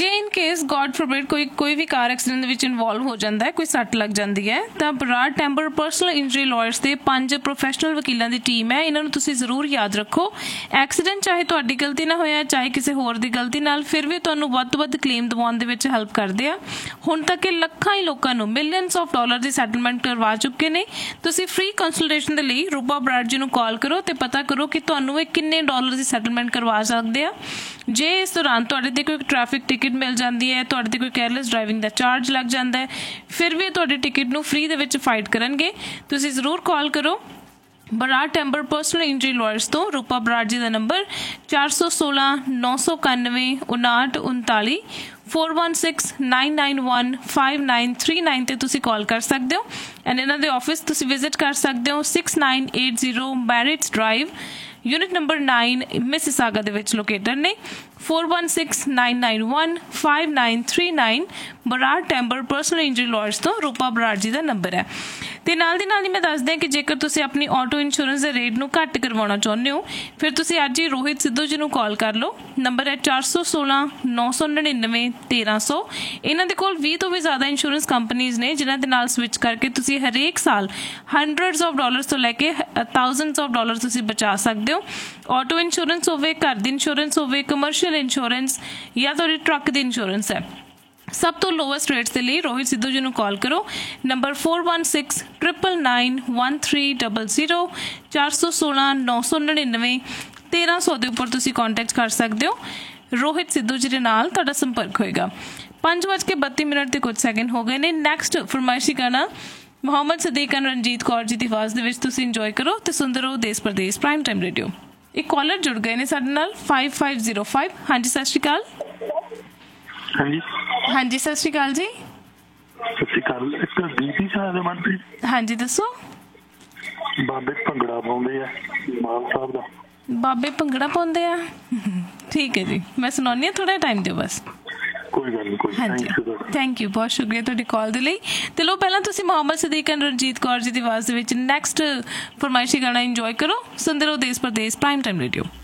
J in case God forbid कोई भी car accident ਵਿੱਚ ਇਨਵੋਲਵ ਹੋ ਜਾਂਦਾ ਹੈ, ਕੋਈ ਸੱਟ ਲੱਗ ਜਾਂਦੀ ਹੈ, ਤਾਂ ਬਰਾੜ ਟੈਂਬਰ ਪਰਸਨਲ ਇੰਜਰੀ ਲਾਇਰਸ ਦੇ 5 ਪ੍ਰੋਫੈਸ਼ਨਲ ਵਕੀਲਾਂ ਦੀ ਟੀਮ ਹੈ। ਇਹਨਾਂ ਨੂੰ ਤੁਸੀਂ ਜ਼ਰੂਰ ਯਾਦ ਰੱਖੋ। ਐਕਸੀਡੈਂਟ ਚਾਹੇ ਤੁਹਾਡੀ ਗਲਤੀ ਨਾਲ ਹੋਇਆ, ਚਾਹੇ ਕਿਸੇ ਹੋਰ ਦੀ ਗਲਤੀ ਨਾਲ, ਫਿਰ ਵੀ ਤੁਹਾਨੂੰ ਵੱਧ ਤੋਂ ਵੱਧ ਕਲੇਮ ਦਿਵਾਉਣ ਦੇ ਵਿੱਚ ਹੈਲਪ ਕਰਦੇ ਆ। ਹੁਣ ਤੱਕ ਇਹ ਲੱਖਾਂ ਹੀ ਲੋਕਾਂ ਨੂੰ millions of dollar the settlement ਕਰਵਾ ਚੁੱਕੇ ਨੇ। ਤੁਸੀਂ ਫ੍ਰੀ ਕੰਸਲਟੇਸ਼ਨ ਦੇ ਲਈ ਰੂਪਾ ਬਰਾੜ ਜੀ ਨੂੰ ਕਾਲ ਕਰੋ ਤੇ ਪਤਾ ਕਰੋ ਕਿ ਤੁਹਾਨੂੰ ਇਹ ਕਿੰਨੇ ਡਾਲਰ ਦੀ ਸੈਟਲਮੈਂਟ ਕਰਵਾ ਸਕਦੇ ਆ। ਜੇ ਇਸ ਦੌਰਾਨ ਤੁਹਾਡੇ ਤੇ ਕੋਈ ਟ੍ਰੈਫਿਕ ਟਿਕਟ ਮਿਲ ਜਾਂਦੀ ਹੈ, ਤੁਹਾਡੇ ਤੇ ਕੋਈ ਕੇਅਰਲੈਸ ਡਰਾਈਵਿੰਗ ਦਾ ਚਾਰਜ ਲੱਗ ਜਾਂਦਾ ਹੈ, ਫਿਰ ਵੀ ਤੁਹਾਡੀ ਟਿਕਟ ਨੂੰ ਫ੍ਰੀ ਦੇ ਵਿੱਚ ਫਾਈਟ ਕਰਨਗੇ। ਤੁਸੀਂ ਜ਼ਰੂਰ ਕਾਲ ਕਰੋ ਬਰਾੜ ਟੈਂਬਰ ਪਰਸਨਲ ਇੰਜਰੀ ਲਾਇਰਸ ਤੋਂ। ਰੂਪਾ ਬਰਾੜ ਜੀ ਦਾ ਨੰਬਰ 416 991 5939 4169915939 ਤੇ ਤੁਸੀਂ ਕਾਲ ਕਰ ਸਕਦੇ ਹੋ। ਐਂਡ ਇਹਨਾਂ ਦੇ ਆਫਿਸ ਤੁਸੀਂ ਵਿਜ਼ਿਟ ਕਰ ਸਕਦੇ ਹੋ 6980 merits drive, unit number 9 Mississauga ਦੇ ਵਿੱਚ ਲੋਕੇਟਡ ਨੇ। 4169915939 ਬਰਾੜ ਟੈਂਬਰ ਪਰਸਨਲ ਇੰਜਰੀ ਲਾਇਰਸ ਤੋਂ ਰੂਪਾ ਬਰਾੜ ਜੀ ਦਾ ਨੰਬਰ ਹੈ। ਤੇ ਨਾਲ ਦੀ ਨਾਲ ਹੀ ਮੈਂ ਦੱਸ ਦਿਆਂ ਕਿ ਜੇਕਰ ਤੁਸੀਂ ਆਪਣੀ ਆਟੋ ਇੰਸ਼ੋਰੈਂਸ ਦੇ ਰੇਟ ਨੂੰ ਘੱਟ ਕਰਵਾਉਣਾ ਚਾਹੁੰਦੇ ਹੋ, ਫਿਰ ਤੁਸੀਂ ਅੱਜ ਹੀ ਰੋਹਿਤ ਸਿੱਧੂ ਜੀ ਨੂੰ ਕਾਲ ਕਰ ਲਓ। ਨੰਬਰ ਹੈ 416 999 1300। ਇਹਨਾਂ ਦੇ ਕੋਲ 20 ਤੋਂ ਵੀ ਜ਼ਿਆਦਾ ਇੰਸ਼ੋਰੈਂਸ ਕੰਪਨੀਜ਼ ਨੇ ਜਿਨ੍ਹਾਂ ਦੇ ਨਾਲ ਸਵਿਚ ਕਰਕੇ ਤੁਸੀਂ ਹਰੇਕ ਸਾਲ ਹੰਡਰਡਸ ਆਫ ਡਾਲਰਸ ਤੋਂ ਲੈ ਕੇ ਥਾਊਜ਼ੈਂਡਸ ਆਫ ਡਾਲਰ ਤੁਸੀਂ ਬਚਾ ਸਕਦੇ ਹੋ। ਆਟੋ ਇੰਸ਼ੋਰੈਂਸ ਹੋਵੇ, ਘਰ ਦੀ ਇੰਸ਼ੋਰੈਂਸ ਹੋਵੇ, ਕਮਰਸ਼ੀਅਲ ਇੰਸ਼ੋਰੈਂਸ ਜਾਂ ਤੁਹਾਡੀ ਟਰੱਕ ਦੀ ਇੰਸ਼ੋਰੈਂਸ ਹੈ, ਸਭ ਤੋਂ ਲੋਵੈਸਟ ਰੇਟਸ ਦੇ ਲਈ ਰੋਹਿਤ ਸਿੱਧੂ ਜੀ ਨੂੰ ਕਾਲ ਕਰੋ। ਨੰਬਰ 4169991300 416 999 1300 ਦੇ ਉੱਪਰ ਤੁਸੀਂ ਕੰਟੈਕਟ ਕਰ ਸਕਦੇ ਹੋ। ਰੋਹਿਤ ਸਿੱਧੂ ਜੀ ਦੇ ਨਾਲ ਤੁਹਾਡਾ ਸੰਪਰਕ ਹੋਏਗਾ। 5:32 ਤੇ ਕੁਝ ਸੈਕਿੰਡ ਹੋ ਗਏ ਨੇ। ਨੈਕਸਟ ਫਰਮਾਇਸ਼ੀ ਗਾਣਾ ਮੁਹੰਮਦ ਸਦੀਕ ਅਤੇ ਰਣਜੀਤ ਕੌਰ ਜੀ ਦੀ ਆਵਾਜ਼ ਦੇ ਵਿੱਚ ਤੁਸੀਂ ਇੰਜੋਏ ਕਰੋ ਤੇ ਸੁਣਦੇ ਰਹੋ ਦੇਸ਼ ਪ੍ਰਦੇਸ਼ ਪ੍ਰਾਈਮ ਟਾਈਮ ਰੇਡੀਓ। ਇੱਕ ਕਾਲਰ ਜੁੜ ਗਏ ਨੇ ਸਾਡੇ ਨਾਲ 5505। ਹਾਂਜੀ, ਸਤਿ ਸ਼੍ਰੀ ਅਕਾਲ। ਹਾਂਜੀ, ਸਤਿ ਸ਼੍ਰੀ ਅਕਾਲ ਜੀ। ਸਤਿ ਸ਼੍ਰੀ ਅਕਾਲ। ਇੱਕ ਡੀਪੀ ਸਾਹਿਬ ਦੇ ਮਨ ਤੇ ਹਾਂਜੀ ਦੱਸੋ। ਬਾਬੇ ਭੰਗੜਾ ਪਾਉਂਦੇ ਆ ਮਾਨ ਸਾਹਿਬ ਦਾ। ਬਾਬੇ ਭੰਗੜਾ ਪਾਉਂਦੇ ਆ, ਠੀਕ ਹੈ ਜੀ, ਮੈਂ ਸੁਣਾਉਂਦੀ ਹਾਂ, ਥੋੜਾ ਟਾਈਮ ਦਿਓ ਬਸ। ਕੋਈ ਗੱਲ ਨਹੀਂ। ਹਾਂਜੀ, ਥੈਂਕ ਯੂ, ਬਹੁਤ ਸ਼ੁਕਰੀਆ ਤੁਹਾਡੀ ਕਾਲ ਦੇ ਲਈ। ਤੇ ਲੋ ਪਹਿਲਾਂ ਤੁਸੀਂ ਮੁਹੰਮਦ ਸਦੀਕ ਅਤੇ ਰਣਜੀਤ ਕੌਰ ਜੀ ਦੀ ਆਵਾਜ਼ ਦੇ ਵਿੱਚ ਨੈਕਸਟ ਫਰਮਾਇਸ਼ੀ ਗਾਣਾ ਇੰਜੋਏ ਕਰੋ। ਸੁਣਦੇ ਰਹੋ ਦੇਸ਼ ਪ੍ਰਦੇਸ਼ ਪ੍ਰਾਈਮ ਟਾਈਮ ਰੇਡੀਓ।